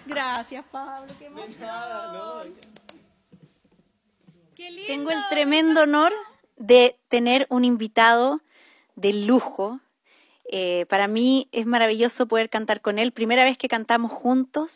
Gracias, Pablo, qué emoción. No, Qué lindo. Tengo el tremendo honor de tener un invitado de lujo. Para mí es maravilloso poder cantar con él. Primera vez que cantamos juntos.